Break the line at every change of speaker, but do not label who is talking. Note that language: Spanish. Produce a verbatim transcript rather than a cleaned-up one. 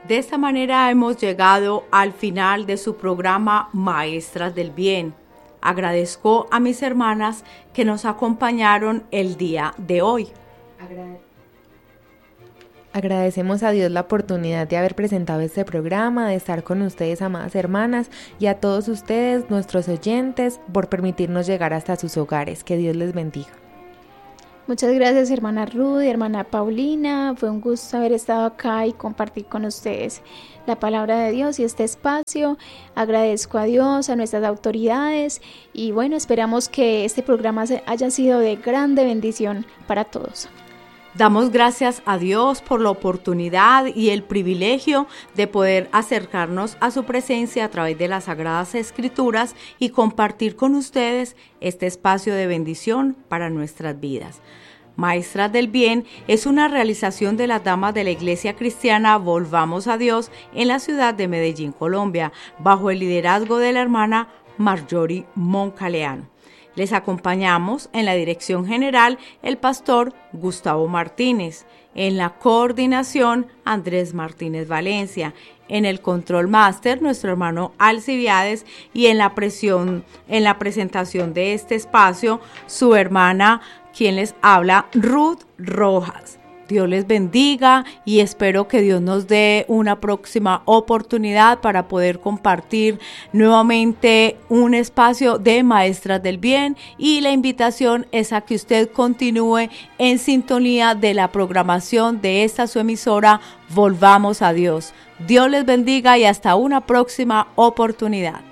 De esta manera hemos llegado al final de su programa Maestras del Bien. Agradezco a mis hermanas que nos acompañaron el día de hoy.
Agrade- Agradecemos a Dios la oportunidad de haber presentado este programa, de estar con ustedes, amadas hermanas, y a todos ustedes, nuestros oyentes, por permitirnos llegar hasta sus hogares. Que Dios les bendiga.
Muchas gracias, hermana Ruth y hermana Paulina. Fue un gusto haber estado acá y compartir con ustedes la palabra de Dios y este espacio. Agradezco a Dios, a nuestras autoridades y bueno, esperamos que este programa haya sido de grande bendición para todos.
Damos gracias a Dios por la oportunidad y el privilegio de poder acercarnos a su presencia a través de las Sagradas Escrituras y compartir con ustedes este espacio de bendición para nuestras vidas. Maestras del Bien es una realización de las damas de la Iglesia Cristiana Volvamos a Dios en la ciudad de Medellín, Colombia, bajo el liderazgo de la hermana Marjorie Moncaleano. Les acompañamos en la dirección general el pastor Gustavo Martínez, en la coordinación Andrés Martínez Valencia, en el control máster nuestro hermano Alcibiades y en la presión, en la presentación de este espacio su hermana quien les habla, Ruth Rojas. Dios les bendiga y espero que Dios nos dé una próxima oportunidad para poder compartir nuevamente un espacio de Maestras del Bien, y la invitación es a que usted continúe en sintonía de la programación de esta su emisora Volvamos a Dios. Dios les bendiga y hasta una próxima oportunidad.